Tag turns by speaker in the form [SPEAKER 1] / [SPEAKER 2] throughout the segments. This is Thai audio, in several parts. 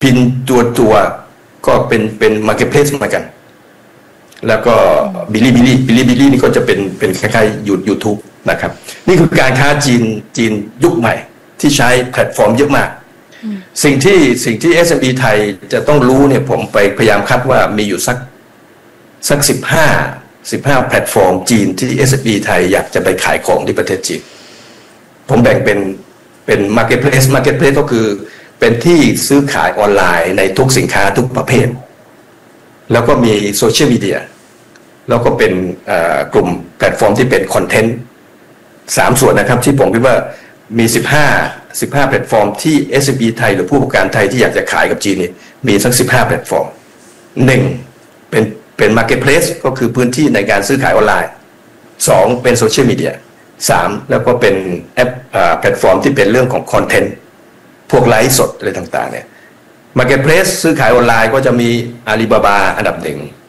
[SPEAKER 1] พินตัวก็เป็นมาร์เก็ตเพลสเหมือนกันแล้วก็บิลลี่นี่ก็จะเป็นคล้ายๆYouTube นะครับนี่คือการค้าจีนยุคใหม่ที่ใช้แพลตฟอร์มเยอะมากสิ่งที่ SME ไทยจะต้องรู้เนี่ยผมไปพยายามคัดว่ามีอยู่สัก15แพลตฟอร์มจีนที่ SME ไทยอยากจะไปขายของที่ประเทศจีนผมแบ่งเป็น marketplace ก็คือเป็นที่ซื้อขายออนไลน์ในทุกสินค้าทุกประเภทแล้วก็มีโซเชียลมีเดียแล้วก็เป็นกลุ่มแพลตฟอร์มที่เป็นคอนเทนต์3ส่วนนะครับที่ผมคิดว่ามี15แพลตฟอร์มที่ SME ไทยหรือผู้ประกอบการไทยที่อยากจะขายกับจีนนี่มีสัก15แพลตฟอร์ม1เป็น marketplace ก็คือพื้นที่ในการซื้อขายออนไลน์2เป็นโซเชียลมีเดีย3แล้วก็เป็นแอปแพลตฟอร์มที่เป็นเรื่องของคอนเทนต์พวกไลฟ์สดอะไรต่างๆเนี่ย marketplace ซื้อขายออนไลน์ก็จะมี Alibaba อันดับ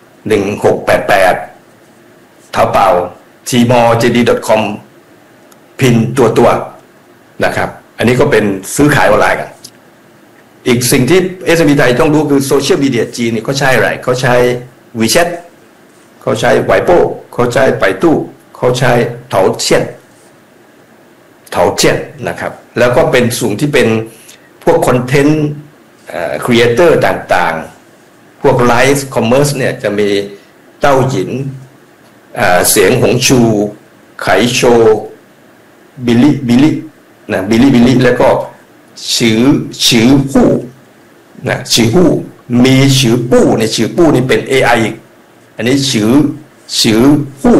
[SPEAKER 1] 1688 Taobao Tmall JD.com พินตัวนะครับอันนี้ก็เป็นซื้อขายออนไลน์กันอีกสิ่งที่ SME ไทยต้องรู้คือโซเชียลมีเดียจีนนี่เขาใช้อะไรเขาใช้ WeChat เขาใช้ไวโป้เขาใช้ไปตู้เขาใช้เถาเจี้ยนนะครับแล้วก็เป็นส่วนที่เป็นพวกคอนเทนต์ครีเอเตอร์ต่างๆพวกไลฟ์คอมเมอร์สเนี่ยจะมีเต้าหยินเสียงหงชูไขโชบิลลี่นะบิลลี่แล้วก็ชื่อผู้นะชื่อผู้มีชื่อผู้ในชื่อผู้นี่เป็น AI อีกอันนี้ชื่อผู้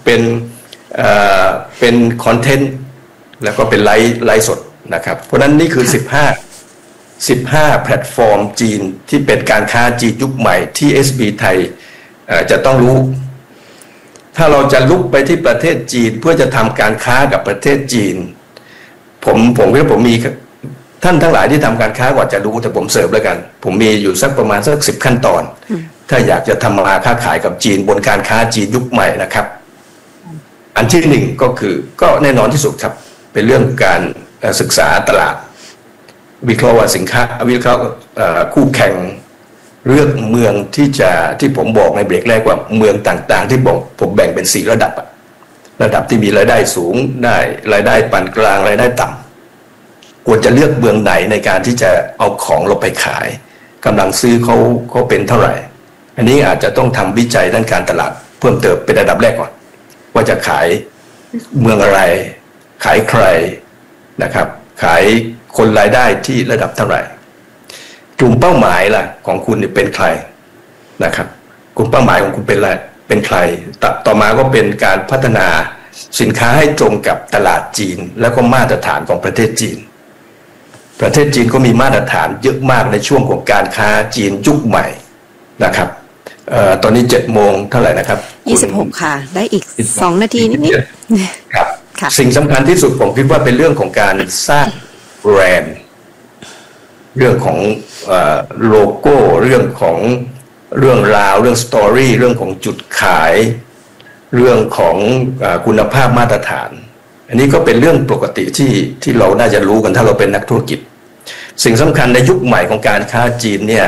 [SPEAKER 1] เป็นคอนเทนต์แล้วก็เป็นไลฟ์สดนะครับเพราะนั้นนี่คือ15แพลตฟอร์มจีนที่เป็นการค้าจีนยุคใหม่ที่ SME ไทยจะต้องรู้ถ้าเราจะลุกไปที่ประเทศจีนเพื่อจะทำการค้ากับประเทศจีนผมคิดว่าผมมีท่านทั้งหลายที่ทำการค้ากว่าจะรู้แต่ผมเสริมแล้วกันผมมีอยู่สักประมาณสัก10ขั้นตอนถ้าอยากจะทำมาค้าขายกับจีนบนการค้าจีนยุคใหม่นะครับอันที่1ก็แน่นอนที่สุดครับเป็นเรื่องการศึกษาตลาดวิเคราะห์ว่าสินค้าวิเคราะห์คู่แข่งเรื่องเมืองที่ผมบอกในเบรกแรกว่าเมืองต่างๆที่ผมแบ่งเป็น4ระดับระดับที่มีรายได้สูงได้รายได้ปานกลางรายได้ต่ำควรจะเลือกเมืองไหนในการที่จะเอาของเราไปขายกำลังซื้อเขาเป็นเท่าไหร่อันนี้อาจจะต้องทำวิจัยด้านการตลาดเพิ่มเติมเป็นระดับแรกก่อนว่าจะขายเมืองอะไรขายใครนะครับขายคนรายได้ที่ระดับเท่าไหร่กลุ่มเป้าหมายล่ะของคุณเป็นใครนะครับกลุ่มเป้าหมายของคุณเป็นใครต่อมาก็เป็นการพัฒนาสินค้าให้ตรงกับตลาดจีนแล้วก็มาตรฐานของประเทศจีนก็มีมาตรฐานเยอะมากในช่วงของการค้าจีนยุคใหม่นะครับตอนนี้7 โมงเท่าไหร่นะครับ
[SPEAKER 2] 26ค่ะได้อีก2 นาทีนิด
[SPEAKER 1] ๆครับสิ่งสำคัญที่สุดผมคิดว่าเป็นเรื่องของการสร้างแบรนด์เรื่องของโลโก้เรื่องของเรื่องราวเรื่องสตอรี่เรื่องของจุดขายเรื่องของคุณภาพมาตรฐานอันนี้ก็เป็นเรื่องปกติที่เราน่าจะรู้กันถ้าเราเป็นนักธุรกิจสิ่งสำคัญในยุคใหม่ของการค้าจีนเนี่ย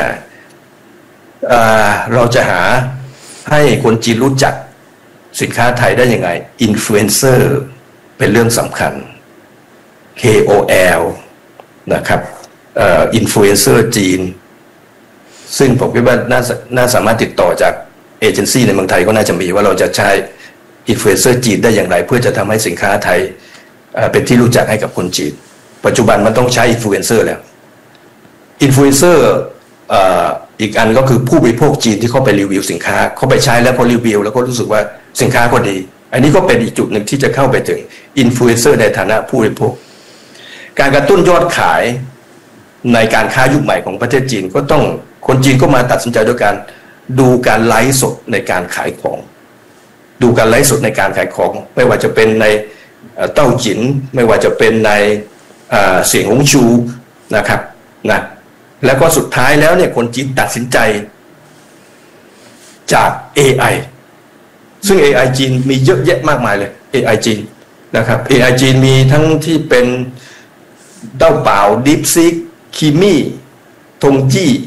[SPEAKER 1] เราจะหาให้คนจีนรู้จักสินค้าไทยได้ยังไงอินฟลูเอนเซอร์เป็นเรื่องสำคัญ KOL นะครับอินฟลูเอนเซอร์จีนซึ่งผมคิดว่าน่าสามารถติดต่อจากเอเจนซี่ในเมืองไทยก็น่าจะมีว่าเราจะใช้อินฟลูเอนเซอร์จีนได้อย่างไรเพื่อจะทำให้สินค้าไทยเป็นที่รู้จักให้กับคนจีนปัจจุบันมันต้องใช้อินฟลูเอนเซอร์แล้วอินฟลูเอนเซอร์อีกอันก็คือผู้บริโภคจีนที่เขาไปรีวิวสินค้าเขาไปใช้แล้วเขารีวิวแล้วก็รู้สึกว่าสินค้าก็ดีอันนี้ก็เป็นอีกจุดหนึ่งที่จะเข้าไปถึงอินฟลูเอนเซอร์ในฐานะผู้บริโภคการกระตุ้นยอดขายในการค้ายุคใหม่ของประเทศจีนก็ต้องคนจีนก็มาตัดสินใจด้วยการดูการไลฟ์สดในการขายของดูการไลฟ์สดในการขายของไม่ว่าจะเป็นในเต้าจิ๋นไม่ว่าจะเป็นในเสียงหงชูนะครับนะแล้วก็สุดท้ายแล้วเนี่ยคนจีนตัดสินใจจาก AI ซึ่ง AI จีนมีเยอะแยะมากมายเลย AI จีนนะครับ AI จีนมีทั้งที่เป็นเต้าเปล่า DeepSeek คิมี่ทงจี้